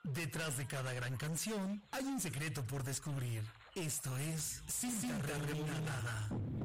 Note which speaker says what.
Speaker 1: Detrás de cada gran canción hay un secreto por descubrir. Esto es Cinta Remunerada.